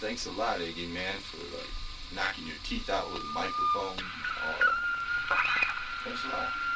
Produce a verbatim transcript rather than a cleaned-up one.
thanks a lot, Iggy, man, for like knocking your teeth out with a microphone. Uh, thanks a lot.